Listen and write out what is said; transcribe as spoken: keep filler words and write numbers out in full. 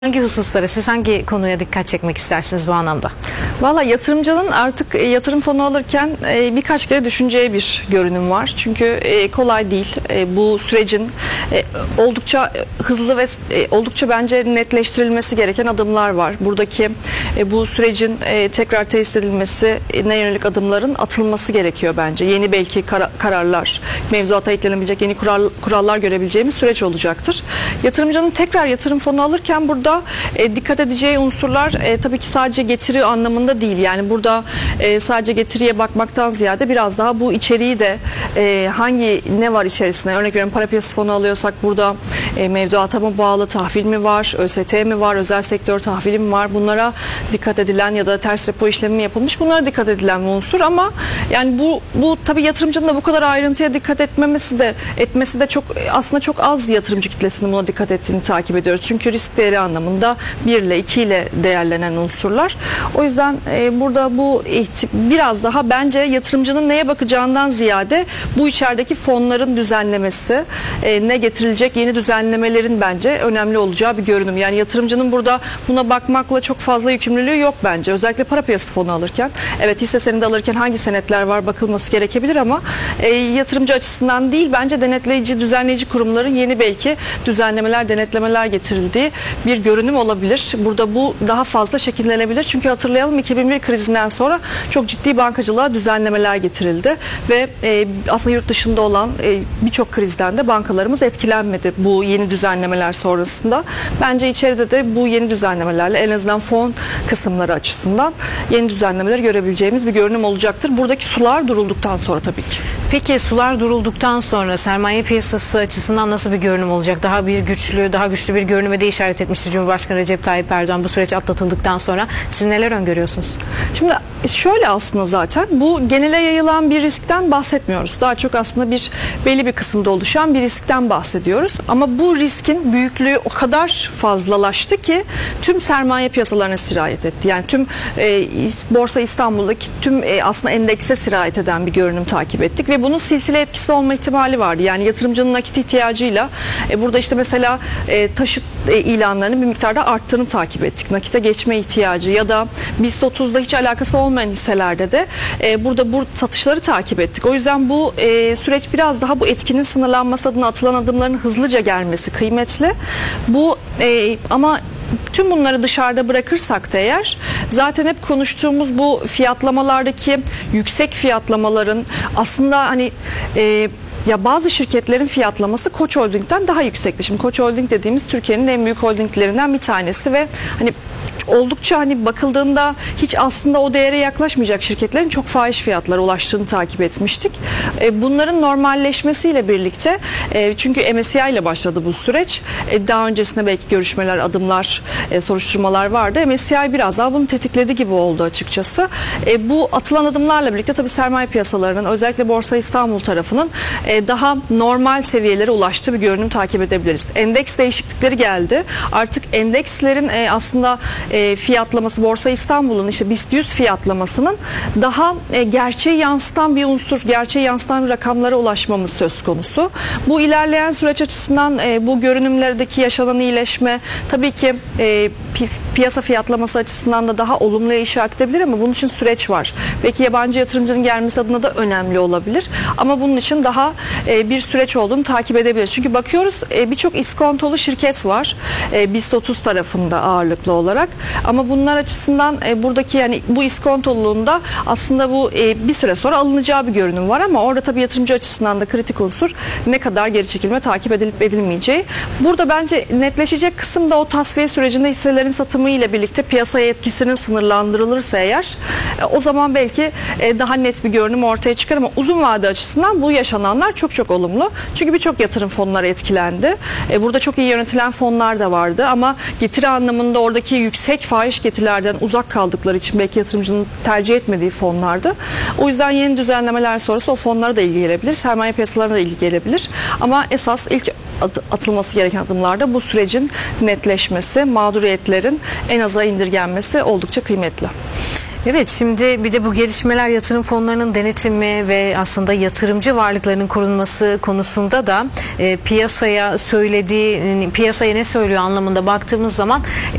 Hangi hususlara, siz hangi konuya dikkat çekmek istersiniz bu anlamda? Valla yatırımcının artık yatırım fonu alırken birkaç kere düşüneceği bir görünüm var. Çünkü kolay değil. Bu sürecin oldukça hızlı ve oldukça bence netleştirilmesi gereken adımlar var. Buradaki bu sürecin tekrar tesis edilmesine yönelik adımların atılması gerekiyor bence. Yeni belki kararlar, mevzuata eklenebilecek yeni kurallar görebileceğimiz süreç olacaktır. Yatırımcının tekrar yatırım fonu alırken burada E, dikkat edeceği unsurlar e, tabii ki sadece getiri anlamında değil. Yani burada e, sadece getiriye bakmaktan ziyade biraz daha bu içeriği de e, hangi ne var içerisinde, örnek veriyorum para piyasası fonu alıyorsak burada e, mevduata mı bağlı tahvil mi var, ÖST mi var, özel sektör tahvili mi var, bunlara dikkat edilen ya da ters repo işlemi mi yapılmış, bunlara dikkat edilen bir unsur. Ama yani bu bu tabii yatırımcının da bu kadar ayrıntıya dikkat etmemesi de etmesi de çok aslında çok az yatırımcı kitlesinin buna dikkat ettiğini takip ediyoruz. Çünkü risk değeri anlamında bir ile iki ile değerlenen unsurlar. O yüzden e, burada bu biraz daha bence yatırımcının neye bakacağından ziyade bu içerideki fonların düzenlemesi, e, ne getirilecek yeni düzenlemelerin bence önemli olacağı bir görünüm. Yani yatırımcının burada buna bakmakla çok fazla yükümlülüğü yok bence. Özellikle para piyasası fonu alırken. Evet, hisse senedi alırken hangi senetler var bakılması gerekebilir ama e, yatırımcı açısından değil, bence denetleyici, düzenleyici kurumların yeni belki düzenlemeler, denetlemeler getirildiği bir görünüm olabilir. Burada bu daha fazla şekillenebilir. Çünkü hatırlayalım, iki bin bir krizinden sonra çok ciddi bankacılığa düzenlemeler getirildi ve e, aslında yurt dışında olan e, birçok krizden de bankalarımız etkilenmedi bu yeni düzenlemeler sonrasında. Bence içeride de bu yeni düzenlemelerle en azından fon kısımları açısından yeni düzenlemeler görebileceğimiz bir görünüm olacaktır. Buradaki sular durulduktan sonra tabii ki. Peki sular durulduktan sonra sermaye piyasası açısından nasıl bir görünüm olacak? Daha bir güçlü, daha güçlü bir görünüme de işaret etmişti Cumhurbaşkanı Recep Tayyip Erdoğan bu süreç atlatıldıktan sonra. Siz neler öngörüyorsunuz? Şimdi şöyle, aslında zaten bu genele yayılan bir riskten bahsetmiyoruz. Daha çok aslında bir belli bir kısımda oluşan bir riskten bahsediyoruz. Ama bu riskin büyüklüğü o kadar fazlalaştı ki tüm sermaye piyasalarına sirayet etti. Yani tüm e, Borsa İstanbul'daki tüm e, aslında endekse sirayet eden bir görünüm takip ettik ve bunun silsile etkisi olma ihtimali vardı. Yani yatırımcının nakit ihtiyacıyla e, burada işte mesela e, taşıt e, ilanlarının bir miktarda arttığını takip ettik. Nakite geçme ihtiyacı ya da BIST otuzda hiç alakası olmayan hisselerde de e, burada bu satışları takip ettik. O yüzden bu e, süreç biraz daha bu etkinin sınırlanması adına atılan adımların hızlıca gelmesi kıymetli. Bu e, ama tüm bunları dışarıda bırakırsak da eğer, zaten hep konuştuğumuz bu fiyatlamalardaki yüksek fiyatlamaların aslında hani e, ya bazı şirketlerin fiyatlaması Koç Holding'den daha yüksekti. Şimdi Koç Holding dediğimiz Türkiye'nin en büyük holdinglerinden bir tanesi ve hani oldukça hani bakıldığında hiç aslında o değere yaklaşmayacak şirketlerin çok fahiş fiyatlara ulaştığını takip etmiştik. Bunların normalleşmesiyle birlikte, çünkü M S C I ile başladı bu süreç. Daha öncesinde belki görüşmeler, adımlar, soruşturmalar vardı. M S C I biraz daha bunu tetikledi gibi oldu açıkçası. Bu atılan adımlarla birlikte tabii sermaye piyasalarının, özellikle Borsa İstanbul tarafının daha normal seviyelere ulaştığı bir görünüm takip edebiliriz. Endeks değişiklikleri geldi. Artık endekslerin aslında E, fiyatlaması, Borsa İstanbul'un işte BIST yüz fiyatlamasının daha e, gerçeği yansıtan bir unsur, gerçeği yansıtan rakamlara ulaşmamız söz konusu. Bu ilerleyen süreç açısından e, bu görünümlerdeki yaşanan iyileşme tabii ki e, pi, piyasa fiyatlaması açısından da daha olumluya işaret edebilir ama bunun için süreç var. Belki yabancı yatırımcının gelmesi adına da önemli olabilir. Ama bunun için daha e, bir süreç olduğunu takip edebiliriz. Çünkü bakıyoruz e, birçok iskontolu şirket var. E, BIST otuz tarafında ağırlıklı olarak. Ama bunlar açısından e, buradaki yani bu iskontoluluğunda aslında bu e, bir süre sonra alınacağı bir görünüm var ama orada tabii yatırımcı açısından da kritik unsur ne kadar geri çekilme takip edilip edilmeyeceği. Burada bence netleşecek kısım da o tasfiye sürecinde hisselerin satımı ile birlikte piyasaya etkisinin sınırlandırılırsa eğer e, o zaman belki e, daha net bir görünüm ortaya çıkar ama uzun vade açısından bu yaşananlar çok çok olumlu. Çünkü birçok yatırım fonları etkilendi. E, burada çok iyi yönetilen fonlar da vardı ama getiri anlamında oradaki yüksek fahiş getirilerden uzak kaldıkları için belki yatırımcının tercih etmediği fonlardı. O yüzden yeni düzenlemeler sonrası o fonlara da ilgi gelebilir, sermaye piyasalarına da ilgi gelebilir. Ama esas ilk atılması gereken adımlarda bu sürecin netleşmesi, mağduriyetlerin en aza indirgenmesi oldukça kıymetli. Evet, şimdi bir de bu gelişmeler yatırım fonlarının denetimi ve aslında yatırımcı varlıklarının korunması konusunda da e, piyasaya söylediği, piyasaya ne söylüyor anlamında baktığımız zaman